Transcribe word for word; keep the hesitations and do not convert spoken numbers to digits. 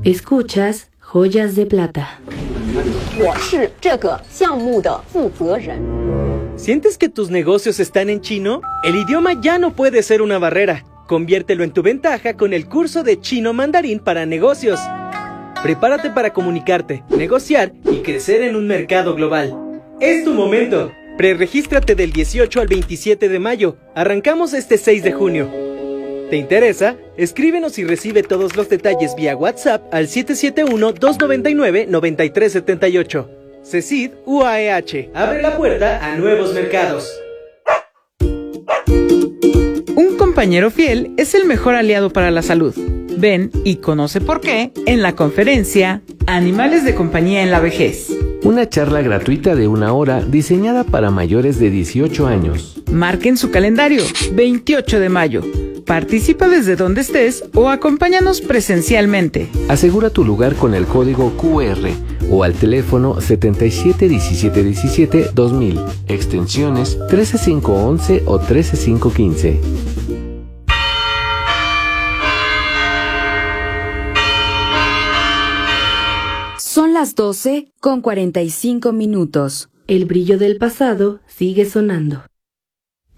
Escuchas Joyas de Plata. ¿Sientes que tus negocios están en chino? El idioma ya no puede ser una barrera. Conviértelo en tu ventaja con el curso de Chino Mandarín para negocios. Prepárate para comunicarte, negociar y crecer en un mercado global. ¡Es tu momento! Preregístrate del dieciocho al veintisiete de mayo. Arrancamos este seis de junio. ¿Te interesa? Escríbenos y recibe todos los detalles vía WhatsApp al siete siete uno, dos nueve nueve, nueve tres siete ocho. CECID U A E H. Abre la puerta a nuevos mercados. Un compañero fiel es el mejor aliado para la salud. Ven y conoce por qué en la conferencia Animales de compañía en la vejez. Una charla gratuita de una hora diseñada para mayores de dieciocho años. Marquen su calendario, veintiocho de mayo. Participa desde donde estés o acompáñanos presencialmente. Asegura tu lugar con el código Q R o al teléfono setenta y siete diecisiete diecisiete dos mil, extensiones trece cinco once o trece cinco quince. Son las doce con cuarenta y cinco minutos. El brillo del pasado sigue sonando.